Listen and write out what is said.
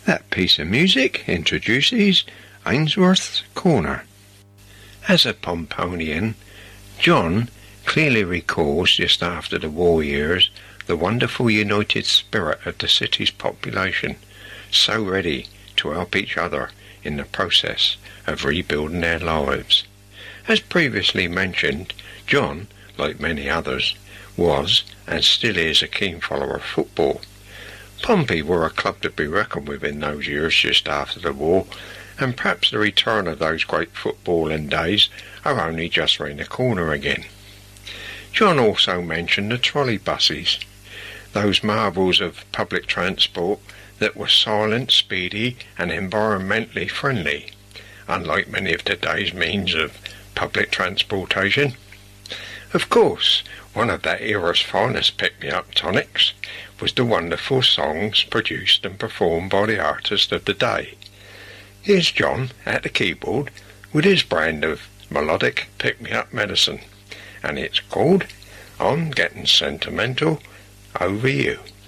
That piece of music introduces Ainsworth's Corner. As a Pomponian, John clearly recalls just after the war years the wonderful united spirit of the city's population, so ready to help each other in the process of rebuilding their lives. As previously mentioned, John, like many others, was and still is a keen follower of football. Pompey were a club to be reckoned with in those years just after the war, and perhaps the return of those great footballing days are only just round the corner again. John also mentioned the trolley buses, those marvels of public transport that were silent, speedy and environmentally friendly, unlike many of today's means of public transportation. Of course, one of that era's finest pick-me-up tonics was the wonderful songs produced and performed by the artist of the day. Here's John at the keyboard with his brand of melodic pick-me-up medicine, and it's called I'm Getting Sentimental Over You.